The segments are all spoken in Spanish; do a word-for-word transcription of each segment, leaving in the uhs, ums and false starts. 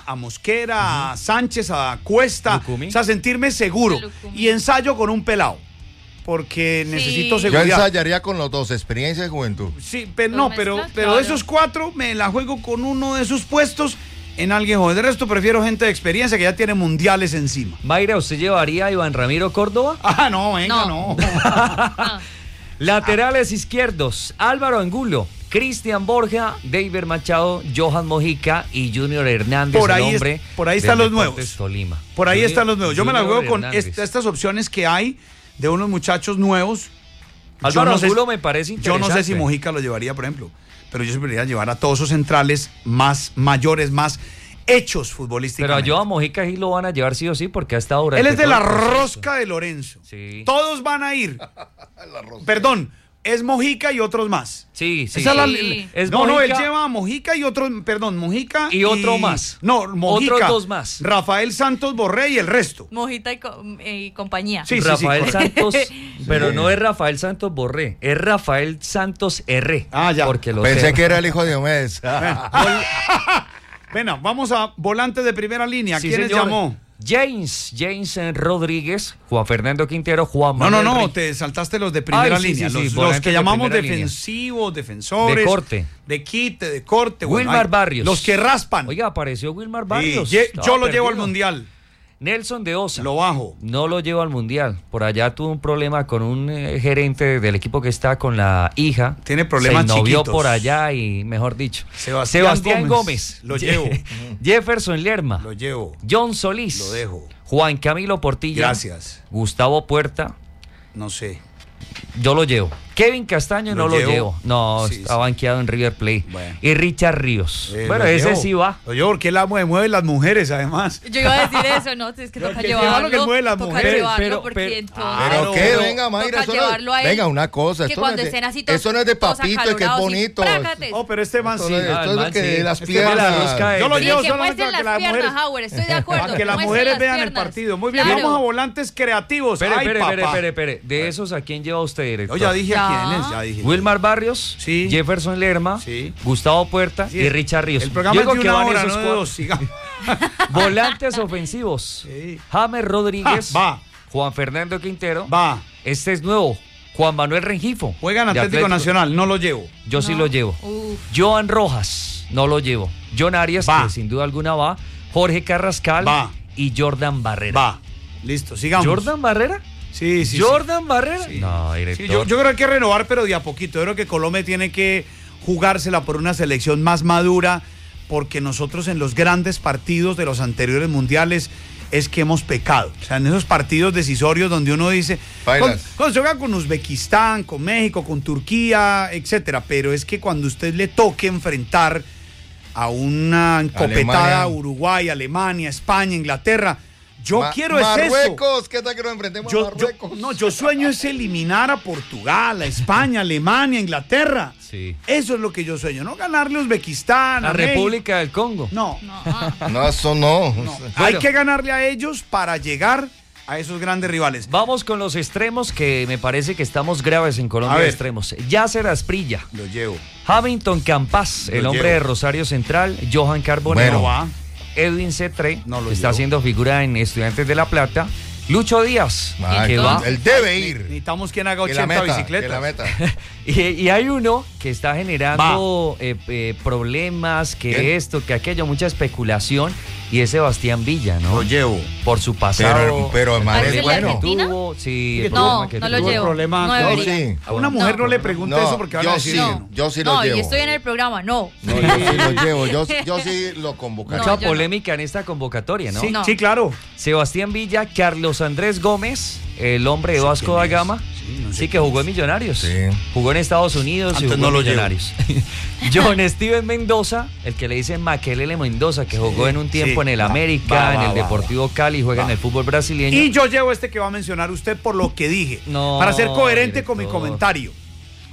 a Mosquera, uh-huh. a Sánchez, a Cuesta, Lucumi. O sea, sentirme seguro. Y ensayo con un pelado. Porque sí. necesito seguridad. Yo ensayaría con los dos, experiencia y juventud. Sí, pero no, pero, pero de esos cuatro me la juego con uno de sus puestos en alguien joven. De resto prefiero gente de experiencia que ya tiene mundiales encima. Mayra, ¿usted llevaría a Iván Ramiro Córdoba? Ah, no, venga, no. no. Laterales izquierdos, Álvaro Angulo, Cristian Borja, David Machado, Johan Mojica y Junior Hernández, por ahí el hombre es, por ahí están los nuevos. Tolima. Por ahí Junior, están los nuevos. Yo Junior me la juego con Hernández. est- estas opciones que hay de unos muchachos nuevos. Álvaro no sé, Angulo me parece interesante. Yo no sé si Mojica lo llevaría, por ejemplo, pero yo preferiría llevar a todos esos centrales más mayores, más hechos futbolísticamente. Pero a Johan Mojica sí lo van a llevar sí o sí porque ha estado durante Él es de la proceso. rosca de Lorenzo. Sí. Todos van a ir. Perdón, es Mojica y otros más. Sí, sí. Esa sí. es la- Sí. Es no, no, él Mojica lleva a Mojica y otros, perdón, Mojica y otro más. No, Mojica. Otros dos más. Rafael Santos Borré y el resto. Mojita y, co- y compañía. Sí, sí, Rafael sí, Santos, sí. pero no es Rafael Santos Borré, es Rafael Santos R. Ah, ya. Porque lo Pensé sé. que era el hijo de Diomedes. Bueno, vamos a volantes de primera línea. Sí, ¿Quiénes señor. llamó? James, James Rodríguez, Juan Fernando Quintero, Juan No, no, Manuel no, Rey- te saltaste los de primera Ay, sí, línea. sí, sí, los, volantes los que de llamamos primera línea. defensivos, defensores. De corte. De quite, de corte. bueno, Wilmar hay- Barrios. Los que raspan. Oiga, apareció Wilmar Sí, Barrios. ye- Estaba yo lo llevo al perdido. mundial. Nelson de Osa. Lo bajo. No lo llevo al mundial. Por allá tuvo un problema con un eh, gerente del equipo que está con la hija. Tiene problemas Se novió chiquitos. por allá y, mejor dicho. Sebastián Sebastián Gómez. Gómez. Lo llevo. Jefferson Lerma. Lo llevo. John Solís. Lo dejo. Juan Camilo Portilla. Gracias. Gustavo Puerta. No sé. Yo lo llevo. Kevin Castaño ¿Lo no lo llevo? llevo. No, Sí, está sí. banqueado en River Plate. Bueno. Y Richard Ríos. Eh, bueno, lo ese llevo. sí va. Lo llevo porque él mueve, mueve las mujeres, además. Yo iba a decir eso, no, es que Lo toca que llevarlo. lleva lo que mueve las toca mujeres. llevarlo Pero- porque pero- entonces... ¿Pero qué? pero- Venga, Mayra. toca Eso no, llevarlo a él. venga, una cosa. Que esto cuando no es de- estén así todos- Eso no es de todos papito, es que es acalorados y bonito. prácate. Oh, pero este man sí. Esto, Ah, esto el es man lo que sí. las Este man la rosca piernas. de- Yo lo Sí, llevo que solamente muestren para que las las piernas, mujeres, Howard, estoy de acuerdo. para que las muestren mujeres las vean el piernas. partido. Muy bien, Claro. vamos a volantes creativos. Espere, Ay, espere, espere, papá. espere, espere. De esos, ¿a quién lleva usted, director? Yo ya dije Ya. a quién es, ya dije. Wilmar Barrios, Sí. Jefferson Lerma, Sí. Gustavo Puerta Sí, y Richard Ríos. El programa Yo es digo de que una van hora, esos no de cuatro. dos, sigamos. Volantes ofensivos. Sí. James Rodríguez, Ah, va. Juan Fernando Quintero. Va. Este es nuevo. Juan Manuel Rengifo. Juega en de Atlético Nacional, no lo llevo. Yo sí No. lo llevo. Uf. Joan Rojas, no lo llevo. John Arias, Va. que sin duda alguna va. Jorge Carrascal Va. y Jordan Barrera. Va. Listo, sigamos. ¿Jordan Barrera? Sí, sí. sí. ¿Jordan Barrera? Sí. No, Sí, director. yo, yo creo que hay que renovar, pero de a poquito. Yo creo que Colombia tiene que jugársela por una selección más madura, porque nosotros en los grandes partidos de los anteriores mundiales es que hemos pecado. O sea, en esos partidos decisorios donde uno dice, Bailas. cuando, cuando se juega con Uzbekistán, con México, con Turquía, etcétera, pero es que cuando usted le toque enfrentar a una encopetada Alemania. Uruguay, Alemania, España, Inglaterra, yo Ma- quiero es eso. Marruecos, ¿qué tal que nos enfrentemos a Yo, yo- Marruecos? no, yo sueño es eliminar a Portugal, a España, a Alemania, a Inglaterra. Sí. Eso es lo que yo sueño, no ganarle a Uzbekistán, La a México. República del Congo. No, No, ah. No, eso no. no. Hay que ganarle a ellos para llegar a esos grandes rivales. Vamos con los extremos que me parece que estamos graves en A Colombia ver. de extremos. Yasser Asprilla, Lo llevo. Hamilton Campas, el Lo hombre llevo. de Rosario Central, Johan Carbonero, Bueno, va. Edwin Cetré, No lo que está llevo. haciendo figura en Estudiantes de La Plata, Lucho Díaz, Ay, que va, él debe ir. Necesitamos quien haga Que la ochenta meta, bicicletas. que la meta. y, y hay uno que está generando eh, eh, problemas, que ¿Quién? esto, que aquello, mucha especulación, y es Sebastián Villa, ¿no? Lo llevo. Por su pasado. Pero, pero el man ¿Parece es el bueno. argentino? Tuvo, sí, el No, problema que no lo tuvo. Tuvo llevo. problemas. No Yo debería. sí. A una mujer no, No. le pregunte No, eso porque van a yo decir sí, que No. no. yo sí lo No, llevo. y estoy en el programa, no. No, yo sí lo llevo. Yo, yo sí lo convocaría. Mucha No, yo no. polémica en esta convocatoria, ¿no? Sí, No. sí, claro. Sebastián Villa, Carlos Andrés Gómez, el hombre de Vasco da quién es. Gama. Sí, no sé Sí, que quién jugó es. en Millonarios. Sí. Jugó en Estados Unidos y Antes jugó no en lo llevo. Millonarios. John Steven Mendoza, el que le dicen Makelele Mendoza, que jugó en un tiempo sí. en el Va, América, va, en va, el va, Deportivo Cali, juega Va. en el fútbol brasileño. Y yo llevo este que va a mencionar usted por lo que dije. No, para ser coherente con mi director. comentario.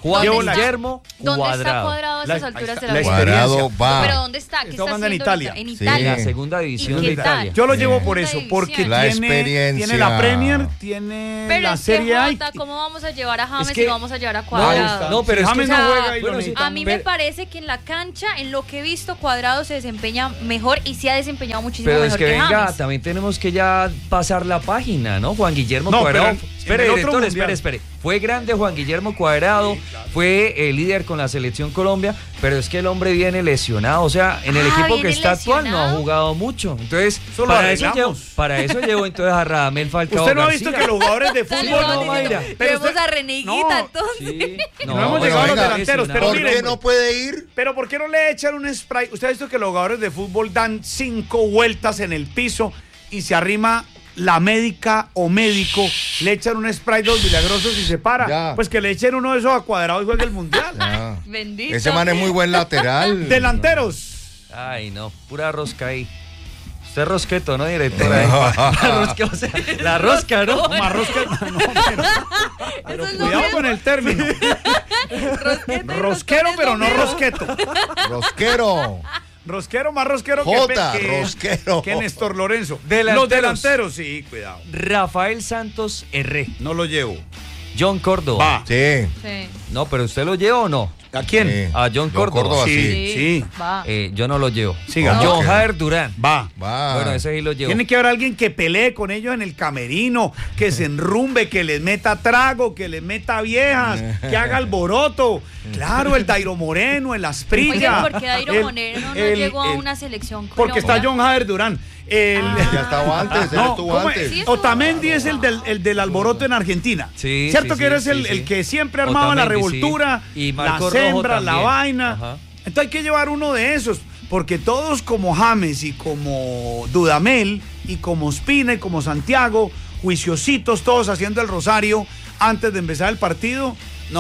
Juan Llevo la- Guillermo ¿Dónde está Cuadrado. Cuadrado a La- estas alturas de la la vida? Cuadrado experiencia. va. ¿Pero dónde está? ¿Qué Está está jugando en haciendo Italia. ahorita? En Sí. Italia. En la segunda división qué de tal? Italia. Yo lo Sí. llevo por eso, Segunda porque división. La tiene, experiencia. tiene la Premier, tiene Pero la es que Serie A. y- Jota, ¿cómo vamos a llevar a James Es que- y vamos a llevar a No, Cuadrado? no, pero Si es que James o no sea, juega y lo bueno, sí, necesitamos. A mí Pero- me parece que en la cancha, en lo que he visto, Cuadrado se desempeña mejor y se ha desempeñado muchísimo Pero es mejor que que, venga, James. también tenemos que ya pasar la página, ¿no? Juan Guillermo No, Cuadrado. pero en- en Espere, el otro director, mundial. espere, espere. Fue grande Juan Guillermo Cuadrado, fue el líder con la selección Colombia, pero es que el hombre viene lesionado. O sea, en el Ah, equipo que ¿viene está actual no ha lesionado? jugado mucho. Entonces, Eso lo para eso, llevo, arreglamos. para eso llevo entonces a Radamel Falcao Usted no ha García. visto que los jugadores de Dale, fútbol vamos no, diciendo, Mayra. Pero Llevemos usted- a Reneguita, No. entonces. Sí, No hemos bueno, llegado a los venga, delanteros, pero ¿Por miren, qué no puede ir? Pero ¿por qué no le echan un spray? ¿Usted ha visto que los jugadores de fútbol dan cinco vueltas en el piso y se arrima la médica o médico, le echan un spray dos milagrosos y se para? Ya. Pues que le echen uno de esos a Cuadrado y juegue el Mundial. Ah, Bendito. ese man es muy buen lateral. Delanteros. Ay, no, pura rosca ahí. Usted es rosqueto, ¿no, directora? La rosca, o sea, la rosca, ¿no? Más rosca. No, pero, pero Eso es lo cuidado mismo. con el término. Rosqueta y Rosquero, roscón pero es no lo mismo. rosqueto. Rosquero. Rosquero, más rosquero Jota, que, que, rosquero. que Néstor Lorenzo. Delanteros. Los delanteros, sí, cuidado. Rafael Santos Herré, No lo llevo. John Córdoba. Va. Sí. Sí. No, pero ¿usted lo lleva o no? ¿A quién? Sí. A John Córdoba. Sí. sí. sí. Va. Eh, yo no lo llevo. Siga. John Ok. Jader Durán. Va. Va. Bueno, ese sí lo llevo. Tiene que haber alguien que pelee con ellos en el camerino, que se enrumbe, que les meta trago, que les meta viejas, que haga alboroto. Claro, el Dairo Moreno, el Asprilla. Oye, ¿por qué Dairo el- Moreno no el- llegó a el- una selección Porque está Colombia? John Jader Durán. El, Ah. Ya estaba antes, él No, estuvo ¿cómo antes. es? Sí, estuvo Otamendi antes. es el del, el del alboroto en Argentina. Sí, ¿Cierto sí, que eres sí, el, sí, el sí. que siempre armaba la Otamendi, sí. revoltura, Y la Marco Rojo sembra, la también. vaina? Ajá. Entonces hay que llevar uno de esos, porque todos como James y como Dudamel y como Ospina y como Santiago, juiciositos todos haciendo el rosario antes de empezar el partido.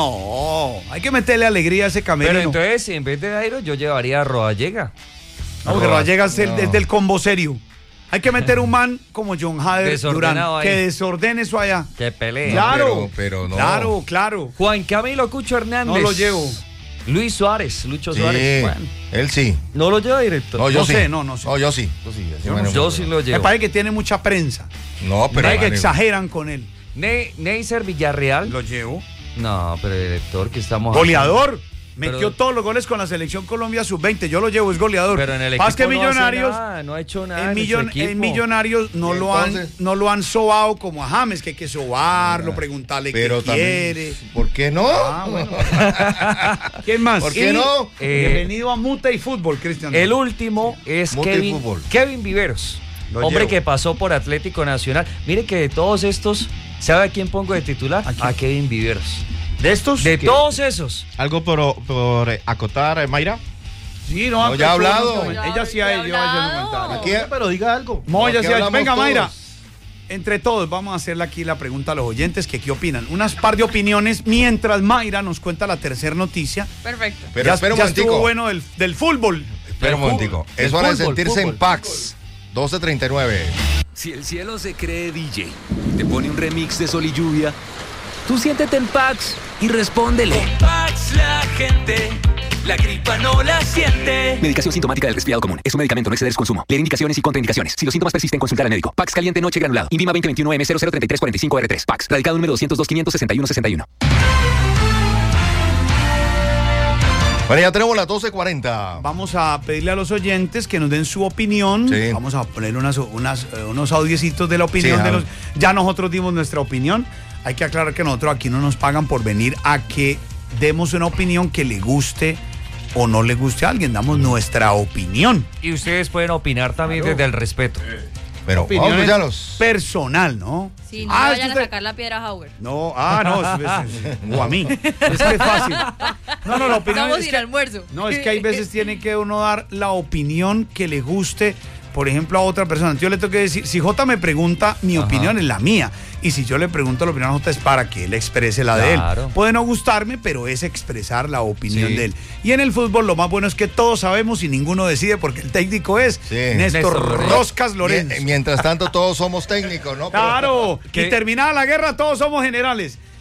No, hay que meterle alegría a ese camerino. Pero entonces, en vez de Dairo, yo llevaría a Rodallega. No, porque Roa- Rodallega es el, No. es del combo serio. Hay que meter un man como John Jader Desordenado Durán, ahí. que desordene eso allá. Que pelea. Claro, pero- pero no. claro, claro. Juan Camilo Cucho Hernández. No lo llevo. Luis Suárez, Lucho Sí, Suárez. Bueno, él sí. no lo lleva directo. No, yo No sí. sé, no, no sé. No, yo sí. Yo sí, ese Yo man no es Yo muy sí bueno. lo Me llevo. parece que tiene mucha prensa. No, pero. Parece que man, exageran con él. Ne Neisser Villarreal. Lo llevo. No, pero director, que estamos. Goleador. Metió Pero- todos los goles con la selección Colombia sub veinte. Yo lo llevo, es goleador. Pero en el Pasa equipo que no hace Millonarios, nada, no ha hecho nada. en, en millon- su equipo. en Millonarios no ¿Y lo, han, entonces? no lo han sobado como a James, que hay que sobarlo, Ah, preguntarle Pero qué quiere. también. ¿Por qué no? Ah, bueno. ¿Quién más? ¿Por qué Y, no? Eh, Bienvenido a Muta y Fútbol, Cristian. El último es Kevin, Multifútbol. Kevin Viveros, Lo hombre llevo. que pasó por Atlético Nacional. Mire que de todos estos, ¿sabe a quién pongo de titular? ¿A quién? A Kevin Viveros. ¿De estos? De ¿Qué? todos esos. ¿Algo por, por eh, acotar, eh, Mayra? Sí, no, No, ya ha pero hablado. tú no comen- Ya- Ella sí ya ha ha hecho ese hablado. comentario. Aquí, Pero diga algo. No, ella Aquí sí ha hecho. hablamos Venga, todos. Mayra. Entre todos, vamos a hacerle aquí la pregunta a los oyentes que qué opinan. Unas par de opiniones mientras Mayra nos cuenta la tercera noticia. Perfecto. Pero ya espera un ya momentico. estuvo bueno del, del fútbol. Espera un Del momentico. fútbol. Es Del hora de fútbol, sentirse fútbol. en Pax. doce treinta y nueve. Si el cielo se cree D J, te pone un remix de Sol y Lluvia, tú siéntete en Pax y respóndele. Con Pax la gente, la gripa no la siente. Medicación sintomática del resfriado común. Es un medicamento, no exceder su consumo. Leer indicaciones y contraindicaciones. Si los síntomas persisten, consultar al médico. Pax caliente noche granulado. Invima veinte veintiuno M cero cero treinta y tres cuarenta y cinco R tres. Pax. Radicado número doscientos dos quinientos sesenta y uno sesenta y uno. Bueno, ya tenemos las doce cuarenta. Vamos a pedirle a los oyentes que nos den su opinión. Sí. Vamos a poner unas, unas, eh, unos audiecitos de la opinión Sí, de a los. ver. Ya nosotros dimos nuestra opinión. Hay que aclarar que nosotros aquí no nos pagan por venir a que demos una opinión que le guste o no le guste a alguien. Damos nuestra opinión. Y ustedes pueden opinar también desde el respeto. Pero vamos a Opiniones escucharlos. personal, ¿no? Sí, no Ah, le es vayan que a usted- sacar la piedra a Howard. No, ah, no, es- es- es- o a mí. Es que es fácil. No, no, la opinión Estamos es sin que, almuerzo. no, es que hay veces tiene que uno dar la opinión que le guste, por ejemplo, a otra persona. Yo le tengo que decir, si Jota me pregunta, mi Ajá. opinión es la mía. Y si yo le pregunto la opinión a Jota es para que él exprese la de Claro. él. Puede no gustarme, pero es expresar la opinión Sí. de él. Y en el fútbol lo más bueno es que todos sabemos y ninguno decide porque el técnico es Sí. Néstor Néstor Lorenzo. Roscas Lorenzo. Mien- Mientras tanto, todos somos técnicos, ¿no? Pero- Claro, ¿Qué? y terminada la guerra todos somos generales.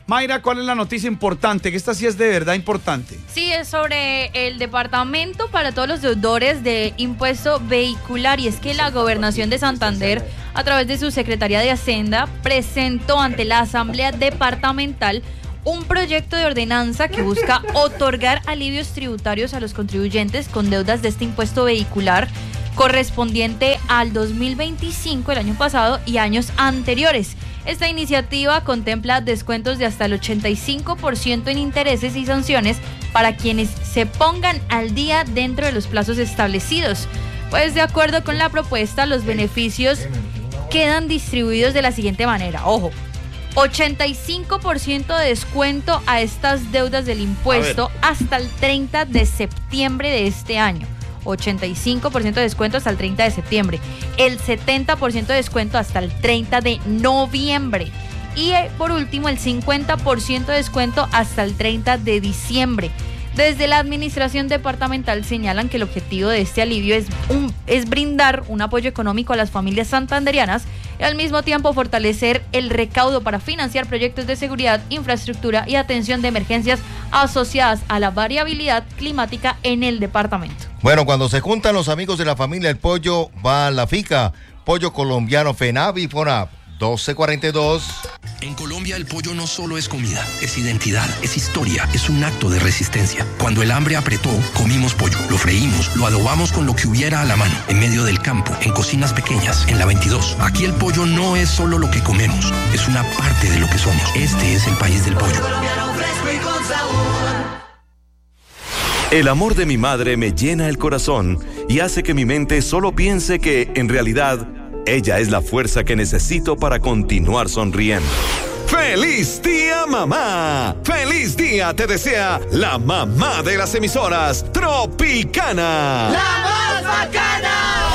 Mayra, ¿cuál es la noticia importante? Que esta sí es de verdad importante. Sí, es sobre el departamento para todos los deudores de impuesto vehicular, y es que la Gobernación de Santander, a través de su Secretaría de Hacienda, presentó ante la Asamblea Departamental un proyecto de ordenanza que busca otorgar alivios tributarios a los contribuyentes con deudas de este impuesto vehicular correspondiente al dos mil veinticinco, el año pasado, y años anteriores. Esta iniciativa contempla descuentos de hasta el ochenta y cinco por ciento en intereses y sanciones para quienes se pongan al día dentro de los plazos establecidos. Pues de acuerdo con la propuesta, los beneficios quedan distribuidos de la siguiente manera. Ojo, ochenta y cinco por ciento de descuento a estas deudas del impuesto hasta el treinta de septiembre de este año. ochenta y cinco por ciento de descuento hasta el treinta de septiembre, el setenta por ciento de descuento hasta el treinta de noviembre y por último el cincuenta por ciento de descuento hasta el treinta de diciembre. Desde la administración departamental señalan que el objetivo de este alivio es, un, es brindar un apoyo económico a las familias santanderianas y al mismo tiempo fortalecer el recaudo para financiar proyectos de seguridad, infraestructura y atención de emergencias asociadas a la variabilidad climática en el departamento. Bueno, cuando se juntan los amigos de la familia El Pollo, va a la fica. Pollo colombiano FENAV y FONAV. doce cuarenta y dos. En Colombia el pollo no solo es comida, es identidad, es historia, es un acto de resistencia. Cuando el hambre apretó, comimos pollo, lo freímos, lo adobamos con lo que hubiera a la mano, en medio del campo, en cocinas pequeñas, en la veintidós. Aquí el pollo no es solo lo que comemos, es una parte de lo que somos. Este es el país del pollo. El amor de mi madre me llena el corazón y hace que mi mente solo piense que, en realidad, ella es la fuerza que necesito para continuar sonriendo. ¡Feliz día, mamá! ¡Feliz día te desea la mamá de las emisoras, Tropicana! ¡La más bacana!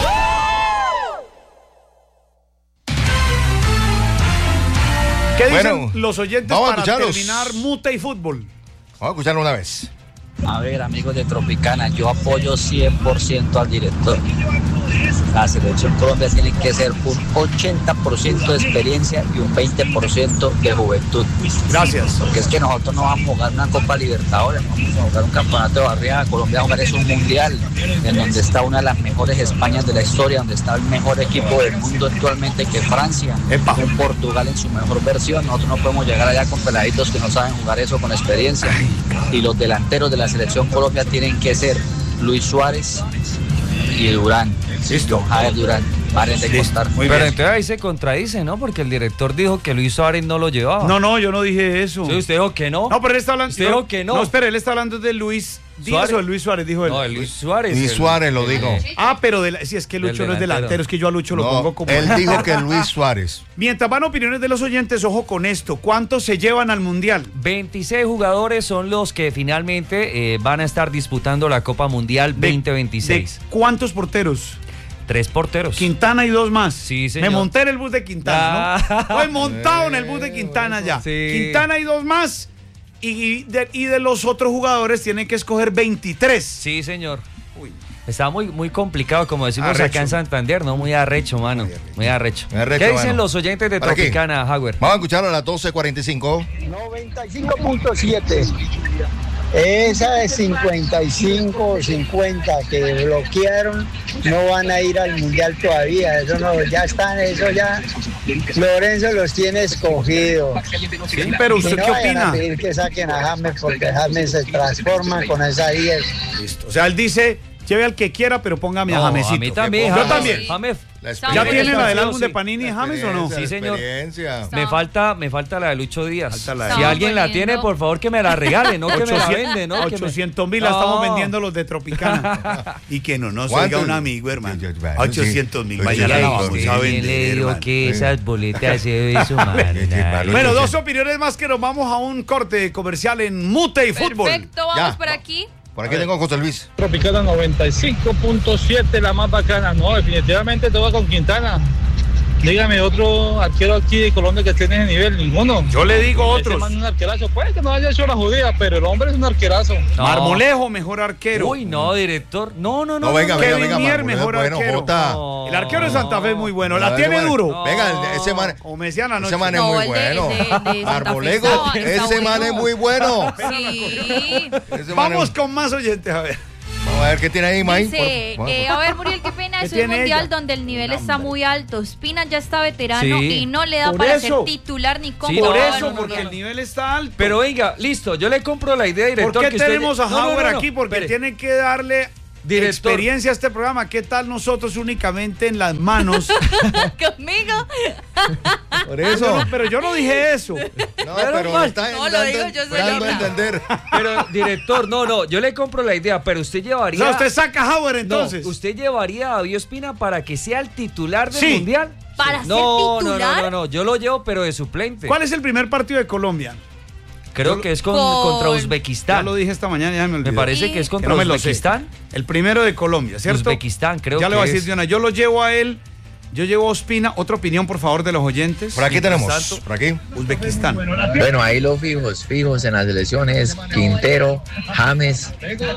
¿Qué dicen Bueno, los oyentes vamos a para escucharlos. terminar Mute y Fútbol? Vamos a escucharlo una vez. A ver, amigos de Tropicana, yo apoyo cien por ciento al director. La selección Colombia tiene que ser un ochenta por ciento de experiencia y un veinte por ciento de juventud. Gracias. Porque es que nosotros no vamos a jugar una Copa Libertadores, no vamos a jugar un campeonato de barriada. Colombia va a jugar es un mundial en donde está una de las mejores Españas de la historia, donde está el mejor equipo del mundo actualmente, que Francia, Epa. un Portugal en su mejor versión. Nosotros no podemos llegar allá con peladitos que no saben jugar eso con experiencia. Y los delanteros de la selección Colombia tienen que ser Luis Suárez y Durán. Listo. Javier Durán. Paren de contar. Muy Pero bien. entonces ahí se contradice, ¿no? Porque el director dijo que Luis Suárez no lo llevaba. No, no, yo no dije eso. Sí, usted dijo que no. No, pero él está hablando. Usted dijo que no. No, espere, él está hablando de Luis Díaz Suárez. o de Luis Suárez, dijo él. No, el Luis Suárez. Luis el- Suárez lo el- dijo. Ah, pero de la- si es que Lucho Del no es delantero, delantero. es que yo a Lucho lo No, pongo como. él dijo que Luis Suárez. Mientras van opiniones de los oyentes, ojo con esto. ¿Cuántos se llevan al Mundial? veintiséis jugadores son los que finalmente eh, van a estar disputando la Copa Mundial De- veinte veintiséis. ¿De cuántos porteros? Tres porteros. Quintana y dos más. Sí, señor. Me monté en el bus de Quintana, ¿no? Ah. Estoy montado en el bus de Quintana ya. Sí. Quintana y dos más. Y de, y de los otros jugadores tienen que escoger veintitrés. Sí, señor. Uy. Está muy, muy complicado, como decimos Arrecho. acá en Santander, ¿no? Muy arrecho, mano. Muy arrecho. Muy arrecho, ¿Qué dicen mano. los oyentes de ¿Para qué? Tropicana, Howard? Vamos a escucharlo a las doce cuarenta y cinco. noventa y cinco punto siete. Esa de cincuenta y cinco o cincuenta que bloquearon no van a ir al mundial todavía. Eso no, ya están, eso ya. Lorenzo los tiene escogidos. Sí, pero Y ¿usted no qué vayan a opina? pedir que saquen a James porque James se transforma con esa diez. Listo. O sea, él dice, lleve al que quiera, pero póngame a No, Jamesito. a mí también. Yo James. también. James. La ¿Ya ¿Ya Sí, tienen la del sí, álbum de sí. Panini y James o no? Sí, señor. Experiencia. Me falta, me falta la de Lucho Díaz. Falta la de- Si Estamos alguien la poniendo- tiene, por favor que me la regale, no que me la vende, ¿no? Que me- ochocientos mil la No. estamos vendiendo los de Tropicana. Y que no nos ¿Cuánto? oiga un amigo, hermano. Sí, sí, bueno, ochocientos mil. sí. Mañana Sí, la sí, vamos sí, a sí, vender, le digo hermano. que esas boletas se hizo mal. Bueno, dos opiniones más que nos vamos a un corte comercial en Mute y Fútbol. Perfecto, vamos Ya. por aquí. Por aquí tengo a José Luis. Tropicana noventa y cinco punto siete, la más bacana. No, definitivamente todo con Quintana. Dígame, otro arquero aquí de Colombia que tiene ese nivel, ninguno. Yo le digo Ese otros. man es un arquerazo, puede que no haya hecho la judía, pero el hombre es un arquerazo. No. Marmolejo, mejor arquero. Uy, no, director. No, no, no. No, venga, no, venga, Kevin venga, Mier, Marmolejo, mejor bueno, arquero. Jota. No. El arquero de Santa Fe es muy bueno. La No, tiene bueno. duro. No. Venga, el- ese man, Como me decían anoche. ese man es No, muy el de- bueno. el de- de Santa Fe Marmolejo, está- está ese man bueno. es muy bueno. Sí. Ese man Vamos es- con más oyentes, a ver. Vamos a ver qué tiene ahí, May. Dice, Por- eh, a ver, Muriel, qué pena, ¿Qué es un tiene mundial ella? donde el nivel está muy alto. Espina ya está veterano Sí. y no le da Por para eso. ser titular ni Sí, convocado. Por no, eso, no, no, porque no. el nivel está alto. Pero venga, listo, yo le compro la idea, director. ¿Por qué que usted- tenemos a No, no, no, Howard no, aquí? Porque espere. tiene que darle Director. experiencia a este programa. ¿Qué tal nosotros únicamente en las manos? Conmigo. Por eso. No, pero yo no dije eso. No, Pero pero mal. está No, lo dando, digo yo dando a solita. entender. Pero, director, no, no, yo le compro la idea, pero usted O llevaría... sea, usted saca a Howard No, entonces. ¿usted llevaría a David Ospina para que sea el titular del Sí. Mundial? ¿Para ser no, no, titular? no, no, no, yo lo llevo, pero de suplente. ¿Cuál es el primer partido de Colombia? Creo Yo- que es con, Con- contra Ya Uzbekistán. lo dije esta mañana, ya me Me olvidé. parece Sí. que es Que contra no me lo sé. Uzbekistán. El primero de Colombia, ¿cierto? Uzbekistán, creo ya que le voy a decir es. de una. Yo lo llevo a él. Yo llevo a Ospina. Otra opinión, por favor, de los oyentes. Por aquí Mientras tenemos. tanto, Por aquí. Uzbekistán. Bueno, ahí los fijos, fijos en las elecciones, Quintero, James,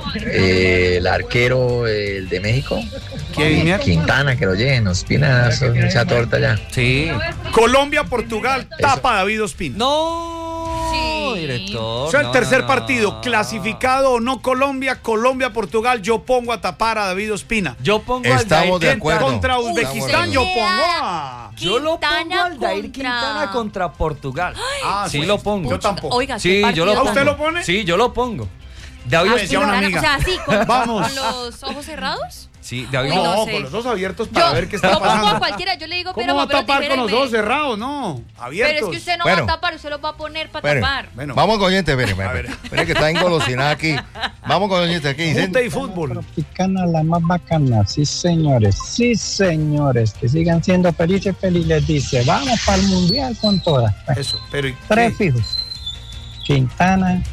eh, el arquero, el de México, Kevin Mier. Quintana, que lo lleven, Ospina, son mucha torta ya. Sí. Colombia, Portugal, tapa a David Ospina. No, Sí. director. O sea, el no, tercer no, partido, no. clasificado o no Colombia, Colombia, Portugal, yo pongo a tapar a David Ospina. Yo pongo Estamos al de Dair acuerdo. Contra Estamos de Uzbekistán, acuerdo. yo pongo a... Yo lo pongo Quintana al Dair contra- Quintana contra Portugal. Ah, sí, pues, lo pongo. yo tampoco. Oiga, qué Sí, yo partido lo ¿Ah, pongo. usted lo pone? Sí, yo lo pongo. David Ah, decía Ospina. una amiga. O sea, sí, con, Vamos. con los ojos cerrados. Sí, David Uy, No, no sé. con los ojos abiertos para Yo, ver qué está yo pongo a pasando. cualquiera, yo le digo, ¿Cómo pero va a papel o tapar tijera con y los ojos me- cerrados? No, abiertos. Pero es que usted no Bueno. va a tapar, usted lo va a poner para Bueno, tapar. Bueno. Vamos con oyentes, espere, espere, A ver. espere, que está engolosinada aquí. Vamos con oyentes aquí. Dicen, Junta y fútbol. Tropicana, la más bacana, sí señores, sí señores, que sigan siendo felices, felices, les dice, vamos para el mundial con todas. Eso, pero ¿y Tres qué? fijos, Quintana,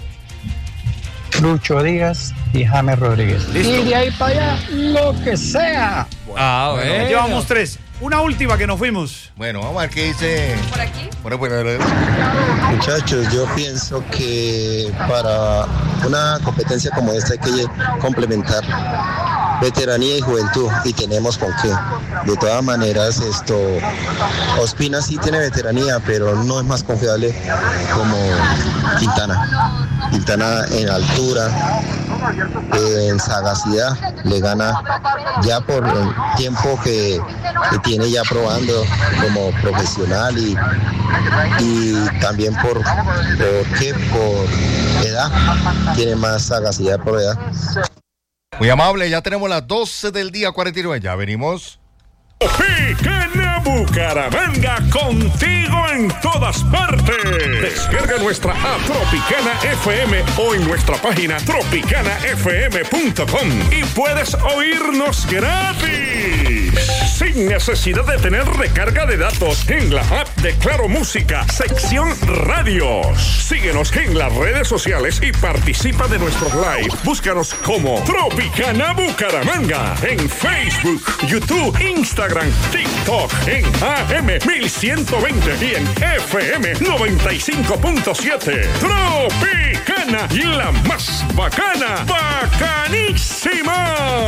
Lucho Díaz y James Rodríguez. Listo. Y de ahí para allá, lo que sea. Ah, Bueno, bueno. llevamos tres. Una última que nos fuimos. bueno, vamos a ver qué dice. ¿Por aquí? Por ahí, por ahí, por ahí. Muchachos, yo pienso que para una competencia como esta hay que complementar veteranía y juventud y tenemos con qué. De todas maneras, esto Ospina sí tiene veteranía, pero no es más confiable como Quintana. Quintana en altura, en sagacidad, le gana ya por el tiempo que, que tiene ya probando como profesional y, y también por, por qué, por edad, tiene más sagacidad por edad. Muy amable, ya tenemos las doce del día cuarenta y nueve. Ya venimos. Tropicana Bucaramanga, contigo en todas partes. Descarga nuestra app Tropicana F M o en nuestra página tropicana f m punto com y puedes oírnos gratis, sin necesidad de tener recarga de datos, en la app de Claro Música, sección radios. Síguenos en las redes sociales y participa de nuestros live. Búscanos como Tropicana Bucaramanga en Facebook, YouTube, Instagram, TikTok, en A M mil ciento veinte y en F M noventa y cinco punto siete. Tropicana, la más bacana, bacanísima.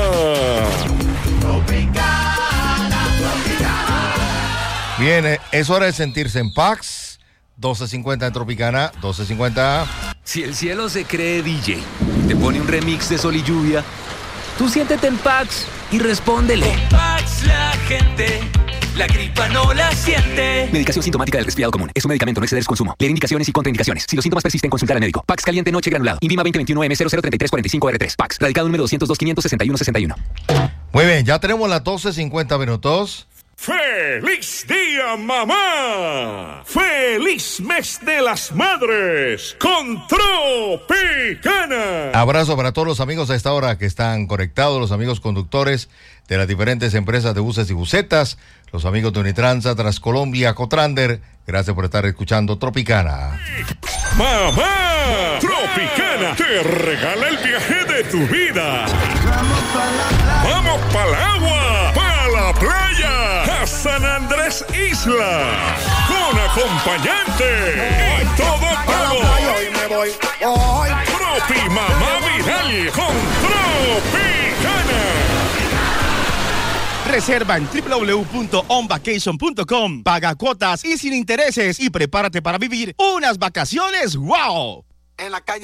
Bien, eh, es hora de sentirse en Pax. doce cincuenta en Tropicana, doce cincuenta. Si el cielo se cree D J, te pone un remix de Sol y Lluvia, tú siéntete en Pax y respóndele. Con Pax la gente, la gripa no la siente. Medicación sintomática del resfriado común. Es un medicamento, no exceder su consumo. Leer indicaciones y contraindicaciones. Si los síntomas persisten, consultar al médico. Pax caliente noche granulado. Invima veinte veintiuno M cero cero treinta y tres cuarenta y cinco R tres. Pax. Radicado número doscientos dos, quinientos sesenta y uno, sesenta y uno. Muy bien, ya tenemos las doce cincuenta minutos. ¡Feliz día, mamá! ¡Feliz mes de las madres! ¡Con Tropicana! Abrazo para todos los amigos a esta hora que están conectados, los amigos conductores de las diferentes empresas de buses y busetas, los amigos de Unitransa, Transcolombia, Cotrander. Gracias por estar escuchando Tropicana. ¡Mamá! Tropicana te regala el viaje de tu vida. ¡Vamos para el agua! ¡Para la playa, a San Andrés Isla, con acompañante y todo pago. Tropi Mamá Viral con Tropicana. Reserva en doble u doble u doble u punto on vacation punto com. Paga cuotas y sin intereses y prepárate para vivir unas vacaciones ¡wow! En la calle